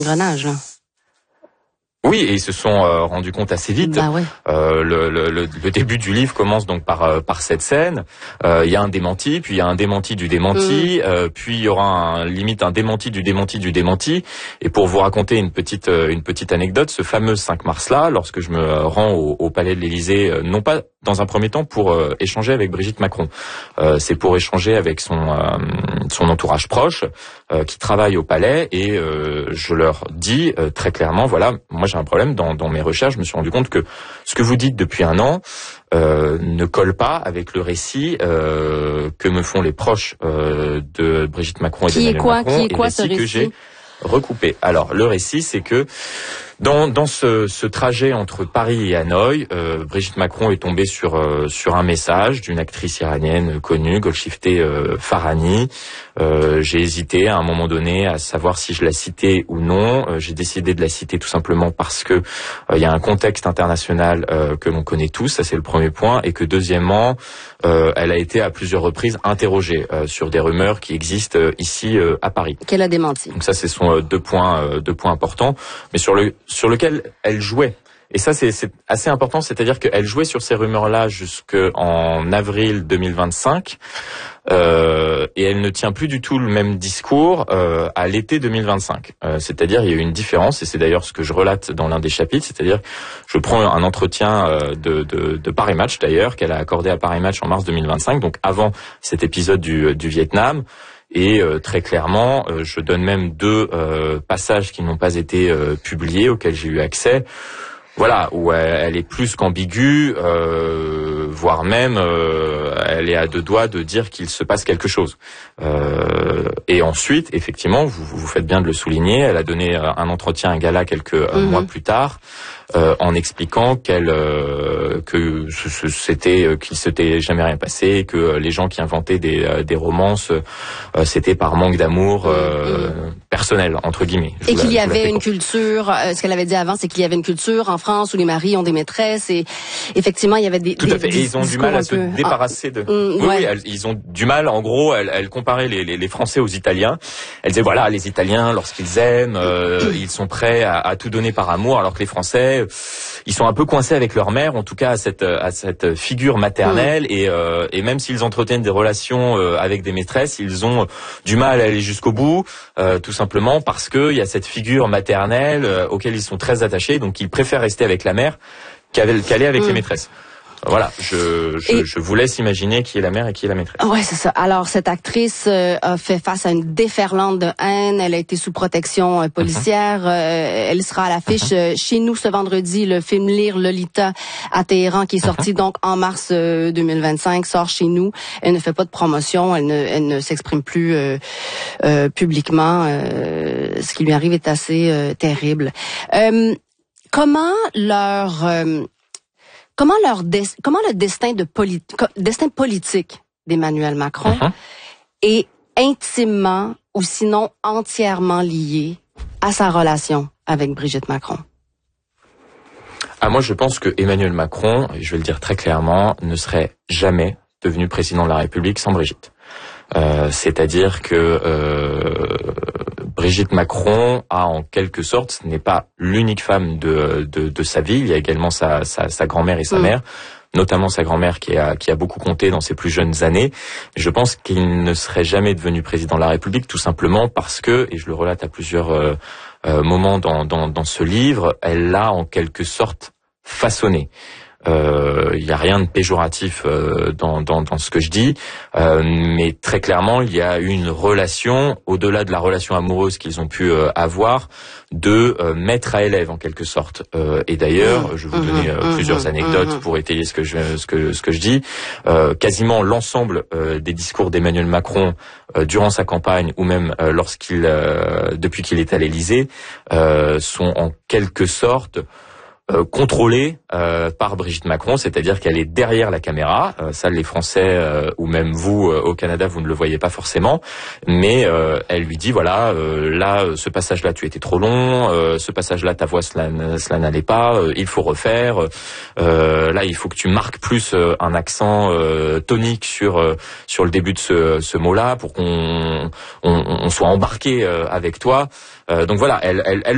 Grenage, là. Oui, et ils se sont rendus compte assez vite. Bah ouais. Le début du livre commence donc par cette scène. Il y a un démenti, puis il y a un démenti du démenti, puis il y aura limite un démenti du démenti du démenti. Et pour vous raconter une petite anecdote, ce fameux 5 mars-là, lorsque je me rends au Palais de l'Élysée, non pas dans un premier temps pour échanger avec Brigitte Macron, c'est pour échanger avec son entourage proche qui travaille au Palais, et je leur dis très clairement, voilà, moi j'ai un problème dans mes recherches, je me suis rendu compte que ce que vous dites depuis un an ne colle pas avec le récit que me font les proches de Brigitte Macron et d'Emmanuel Macron. Qui est quoi ce récit que j'ai recoupé. Alors le récit, c'est que dans ce trajet entre Paris et Hanoï, Brigitte Macron est tombée sur un message d'une actrice iranienne connue, Golshifteh Farahani. J'ai hésité à un moment donné à savoir si je la citais ou non. J'ai décidé de la citer tout simplement parce que il y a un contexte international que l'on connaît tous, ça c'est le premier point, et que deuxièmement, elle a été à plusieurs reprises interrogée sur des rumeurs qui existent ici à Paris. Qu'elle a démenti. Donc ça, ce sont deux points importants, mais sur lequel elle jouait. Et ça, c'est assez important, c'est-à-dire qu'elle jouait sur ces rumeurs-là jusqu'en avril 2025, et elle ne tient plus du tout le même discours à l'été 2025. C'est-à-dire, il y a eu une différence, et c'est d'ailleurs ce que je relate dans l'un des chapitres, c'est-à-dire, je prends un entretien de Paris Match, d'ailleurs, qu'elle a accordé à Paris Match en mars 2025, donc avant cet épisode du Vietnam. Et très clairement, je donne même 2 passages qui n'ont pas été publiés, auxquels j'ai eu accès. Voilà, où elle est plus qu'ambiguë, voire même elle est à 2 doigts de dire qu'il se passe quelque chose. Et ensuite, effectivement, vous faites bien de le souligner, elle a donné un entretien à un gala quelques mois plus tard, en expliquant qu'il s'était jamais rien passé, que les gens qui inventaient des romances, c'était par manque d'amour personnel, entre guillemets. Et qu'il y avait une culture, ce qu'elle avait dit avant, c'est qu'il y avait une culture en France où les maris ont des maîtresses, et effectivement il y avait des... Tout à fait, et ils ont du mal à se débarrasser de... Oui, ils ont du mal, en gros, elle comparait les Français aux Italiens. Elle disait, voilà, les Italiens, lorsqu'ils aiment, ils sont prêts à tout donner par amour, alors que les Français, ils sont un peu coincés avec leur mère, en tout cas à cette figure maternelle, et même s'ils entretiennent des relations avec des maîtresses, ils ont du mal à aller jusqu'au bout, tout simplement parce que il y a cette figure maternelle auquel ils sont très attachés, donc ils préfèrent rester avec la mère qu'aller avec les maîtresses. Voilà, je vous laisse imaginer qui est la mère et qui est la maîtresse. Ouais, c'est ça. Alors, cette actrice a fait face à une déferlante de haine. Elle a été sous protection policière. Elle sera à l'affiche chez nous ce vendredi. Le film Lire Lolita à Téhéran, qui est sorti donc en mars 2025, sort chez nous. Elle ne fait pas de promotion. Elle ne s'exprime plus publiquement. Ce qui lui arrive est assez terrible. Comment le destin politique d'Emmanuel Macron est intimement ou sinon entièrement lié à sa relation avec Brigitte Macron? Moi, je pense que Emmanuel Macron, et je vais le dire très clairement, ne serait jamais devenu président de la République sans Brigitte. C'est-à-dire que Brigitte Macron a en quelque sorte, ce n'est pas l'unique femme de sa vie, il y a également sa grand-mère et sa mère, notamment sa grand-mère qui a beaucoup compté dans ses plus jeunes années. Je pense qu'il ne serait jamais devenu président de la République, tout simplement parce que, et je le relate à plusieurs moments dans ce livre, elle l'a en quelque sorte façonné. Il y a rien de péjoratif dans ce que je dis, mais très clairement il y a une relation au-delà de la relation amoureuse qu'ils ont pu avoir, de maître à élève en quelque sorte. Et d'ailleurs, je vais vous donner plusieurs anecdotes pour étayer ce que je dis. Quasiment l'ensemble des discours d'Emmanuel Macron durant sa campagne, ou même depuis qu'il est à l'Élysée, sont en quelque sorte contrôlée par Brigitte Macron, c'est-à-dire qu'elle est derrière la caméra. Ça, les Français ou même vous au Canada, vous ne le voyez pas forcément, mais elle lui dit voilà, là, ce passage-là, tu étais trop long, ce passage-là, ta voix, cela n'allait pas, il faut refaire. Là, il faut que tu marques plus un accent tonique sur le début de ce mot-là pour qu'on soit embarqué avec toi. Donc voilà, elle